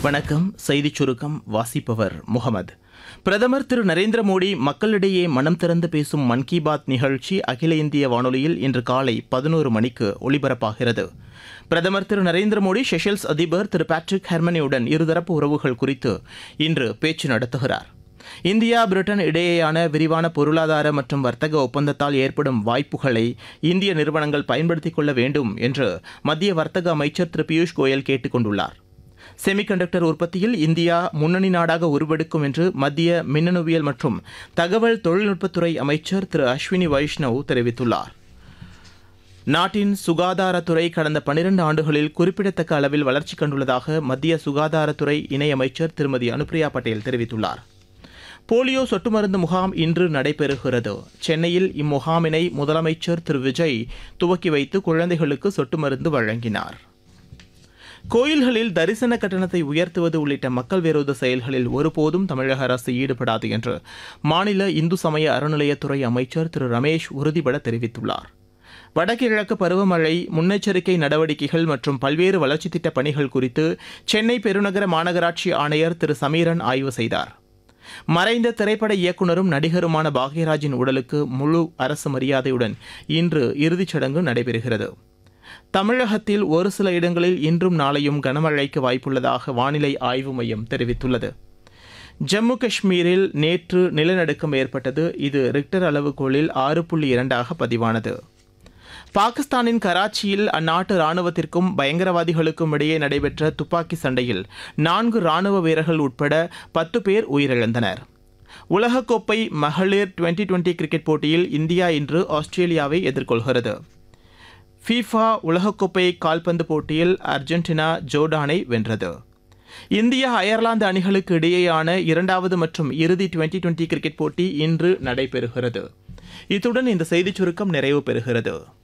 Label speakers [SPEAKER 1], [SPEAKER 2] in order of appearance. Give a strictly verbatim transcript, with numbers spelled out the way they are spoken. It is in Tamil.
[SPEAKER 1] வணக்கம். செய்திச் சுருக்கம் வாசிப்பவர் முகமது. பிரதமர் திரு நரேந்திர மோடி மக்களிடையே மனம் திறந்து பேசும் மன் கி பாத் நிகழ்ச்சி அகில இந்திய வானொலியில் இன்று காலை பதினோரு மணிக்கு ஒலிபரப்பாகிறது. பிரதமர் திரு நரேந்திர மோடி செஷல்ஸ் அதிபர் திரு பேட்ரிக் ஹெர்மனியுடன் இருதரப்பு உறவுகள் குறித்து இன்று பேச்சு நடத்துகிறார். இந்தியா பிரிட்டன் இடையேயான விரிவான பொருளாதார மற்றும் வர்த்தக ஒப்பந்தத்தால் ஏற்படும் வாய்ப்புகளை இந்திய நிறுவனங்கள் பயன்படுத்திக் கொள்ள வேண்டும் என்று மத்திய வர்த்தக அமைச்சர் திரு பியூஷ் கோயல் கேட்டுக் கொண்டுள்ளார். செமிகண்டக்டர் உற்பத்தியில் இந்தியா முன்னணி நாடாக உருவெடுக்கும் என்று மத்திய மின்னணுவியல் மற்றும் தகவல் தொழில்நுட்பத்துறை அமைச்சர் திரு அஸ்வினி வைஷ்ணவ் தெரிவித்துள்ளார். நாட்டின் சுகாதாரத்துறை கடந்த பனிரண்டு ஆண்டுகளில் குறிப்பிடத்தக்க அளவில் வளர்ச்சி கண்டுள்ளதாக மத்திய சுகாதாரத்துறை இணையமைச்சர் திருமதி அனுப்பிரியா பட்டேல் தெரிவித்துள்ளார். போலியோ சொட்டு மருந்து முகாம் இன்று நடைபெறுகிறது. சென்னையில் இம்முகாமினை முதலமைச்சர் திரு விஜய் துவக்கி வைத்து குழந்தைகளுக்கு சொட்டு மருந்து வழங்கினார். கோயில்களில் தரிசன கட்டணத்தை உயர்த்துவது உள்ளிட்ட மக்கள் விரோத செயல்களில் ஒருபோதும் தமிழக அரசு ஈடுபடாது என்று மாநில இந்து சமய அறநிலையத்துறை அமைச்சர் திரு ரமேஷ் உறுதிபட தெரிவித்துள்ளார். வடகிழக்கு பருவமழை முன்னெச்சரிக்கை நடவடிக்கைகள் மற்றும் பல்வேறு வளர்ச்சித் திட்டப் பணிகள் குறித்து சென்னை பெருநகர மாநகராட்சி ஆணையர் திரு சமீரன் ஆய்வு செய்தார். மறைந்த திரைப்பட இயக்குநரும் நடிகருமான பாக்யராஜின் உடலுக்கு முழு அரசு மரியாதையுடன் இன்று இறுதிச் சடங்கு நடைபெறுகிறது. தமிழகத்தில் ஒரு சில இடங்களில் இன்றும் நாளையும் கனமழைக்கு வாய்ப்புள்ளதாக வானிலை ஆய்வு மையம் தெரிவித்துள்ளது. ஜம்மு காஷ்மீரில் நேற்று நிலநடுக்கம் ஏற்பட்டது. இது ரிக்டர் அளவுகோலில் ஆறு புள்ளி இரண்டாக பதிவானது. பாகிஸ்தானின் கராச்சியில் அந்நாட்டு ராணுவத்திற்கும் பயங்கரவாதிகளுக்கும் இடையே நடைபெற்ற துப்பாக்கி சண்டையில் நான்கு ராணுவ வீரர்கள் உட்பட பத்து பேர் உயிரிழந்தனர். உலகக்கோப்பை மகளிர் டுவெண்டி டுவெண்டி கிரிக்கெட் போட்டியில் இந்தியா இன்று ஆஸ்திரேலியாவை எதிர்கொள்கிறது. ஃபீஃபா உலகக்கோப்பை கால்பந்து போட்டியில் அர்ஜென்டினா ஜோர்டானை வென்றது. இந்தியா அயர்லாந்து அணிகளுக்கு இடையேயான இரண்டாவது மற்றும் இறுதி டுவெண்டி டுவெண்டி கிரிக்கெட் போட்டி இன்று நடைபெறுகிறது. இத்துடன் இந்த செய்திச் சுருக்கம் நிறைவு பெறுகிறது.